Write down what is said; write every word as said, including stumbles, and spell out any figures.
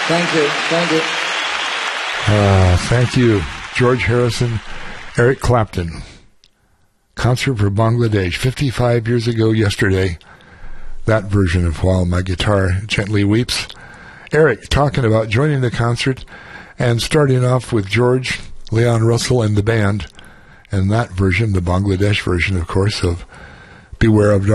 Thank you. Thank you. Uh, thank you, George Harrison, Eric Clapton. Concert for Bangladesh, fifty-five years ago yesterday. That version of While My Guitar Gently Weeps. Eric talking about joining the concert and starting off with George, Leon Russell, and the band. And that version, the Bangladesh version, of course, of Beware of